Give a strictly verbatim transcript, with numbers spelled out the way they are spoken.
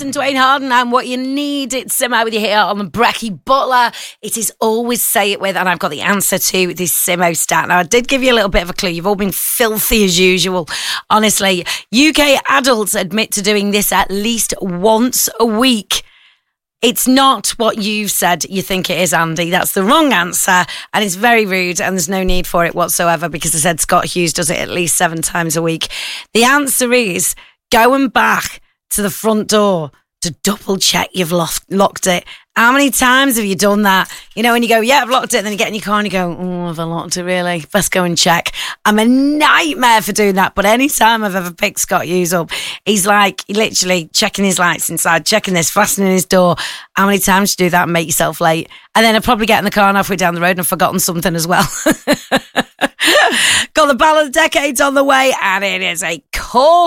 and Dwayne Harden and what you need. It's Simo with you here on the Brecky Butler. It is always say it with, and I've got the answer to this Simo stat. Now, I did give you a little bit of a clue. You've all been filthy as usual. Honestly, U K adults admit to doing this at least once a week. It's not what you've said you think it is, Andy. That's the wrong answer, and it's very rude, and there's no need for it whatsoever because I said Scott Hughes does it at least seven times a week. The answer is going back to the front door to double check you've locked, locked it. How many times have you done that? You know, when you go, yeah, I've locked it, and then you get in your car and you go, oh, have I locked it really? Let's go and check. I'm a nightmare for doing that, but any time I've ever picked Scott Hughes up, he's like literally checking his lights inside, checking this, fastening his door. How many times do you do that and make yourself late? And then I'll probably get in the car and halfway down the road and I've forgotten something as well. Got the Ballad of the Decades on the way, and it is a core